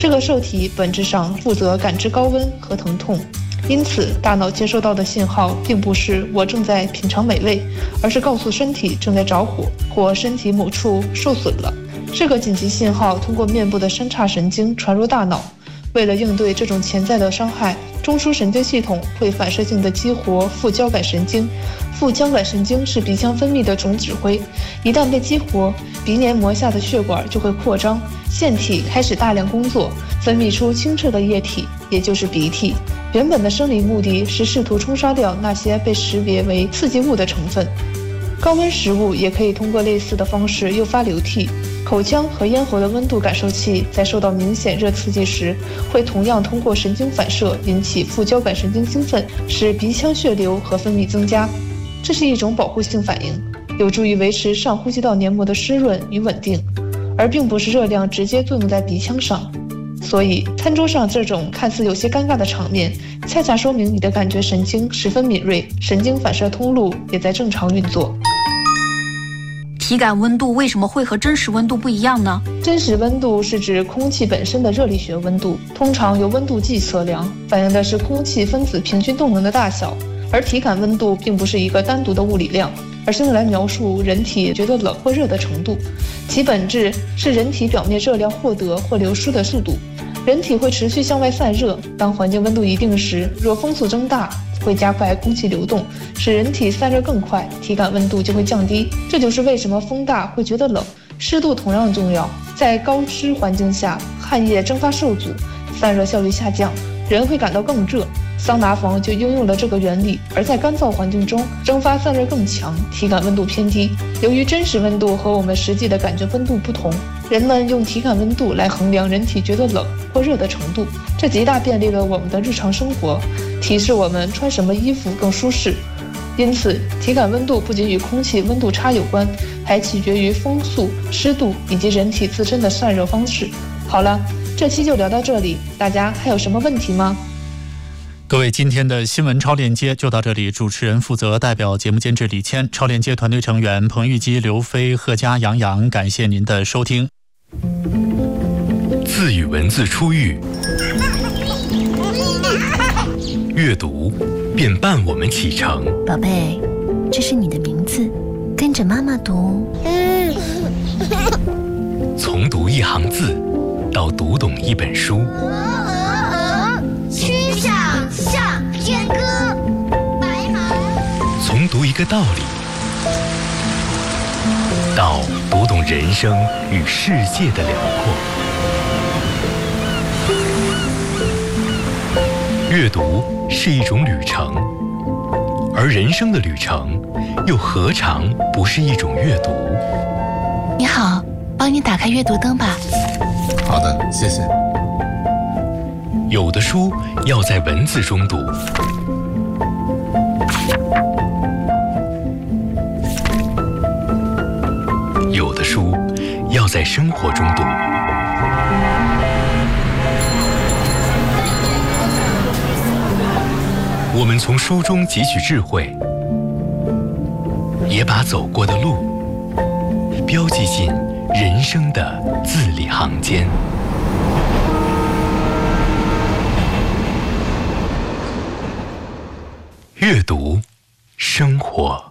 这个受体本质上负责感知高温和疼痛，因此大脑接收到的信号并不是我正在品尝美味，而是告诉身体正在着火或身体某处受损了。这个紧急信号通过面部的三叉神经传入大脑。为了应对这种潜在的伤害，中枢神经系统会反射性地激活副交感神经。副交感神经是鼻腔分泌的总指挥，一旦被激活，鼻黏膜下的血管就会扩张，腺体开始大量工作，分泌出清澈的液体，也就是鼻涕。原本的生理目的是试图冲刷掉那些被识别为刺激物的成分。高温食物也可以通过类似的方式诱发流涕。口腔和咽喉的温度感受器在受到明显热刺激时，会同样通过神经反射引起副交感神经兴奋，使鼻腔血流和分泌增加。这是一种保护性反应，有助于维持上呼吸道黏膜的湿润与稳定，而并不是热量直接作用在鼻腔上。所以，餐桌上这种看似有些尴尬的场面，恰恰说明你的感觉神经十分敏锐，神经反射通路也在正常运作。 体感温度为什么会和真实温度不一样呢？ 真实温度是指空气本身的热力学温度，通常由温度计测量，反映的是空气分子平均动能的大小。而体感温度并不是一个单独的物理量，而是用来描述人体觉得冷或热的程度。其本质是人体表面热量获得或流失的速度。人体会持续向外散热，当环境温度一定时，若风速增大，会加快空气流动，使人体散热更快，体感温度就会降低。这就是为什么风大会觉得冷。湿度同样重要，在高湿环境下，汗液蒸发受阻，散热效率下降，人会感到更热。桑拿房就应用了这个原理，而在干燥环境中，蒸发散热更强，体感温度偏低。由于真实温度和我们实际的感觉温度不同，人们用体感温度来衡量人体觉得冷或热的程度，这极大便利了我们的日常生活，提示我们穿什么衣服更舒适。因此，体感温度不仅与空气温度差有关，还取决于风速、湿度以及人体自身的散热方式。好了，这期就聊到这里，大家还有什么问题吗？ 各位，今天的新闻超链接就到这里。主持人负责代表节目监制李谦，超链接团队成员彭玉基、刘飞、贺佳、杨洋，感谢您的收听。 字与文字初遇，阅读便伴我们启程。 宝贝，这是你的名字，跟着妈妈读。 从读一行字到读懂一本书。 曲项向天歌，白马。 从读一个道理到读懂人生与世界的辽阔。阅读是一种旅程，而人生的旅程又何尝不是一种阅读？ 你好，帮你打开阅读灯吧。 好的，谢谢。 有的书要在文字中读，有的书要在生活中读。我们从书中汲取智慧，也把走过的路标记进人生的字里行间。阅读，生活。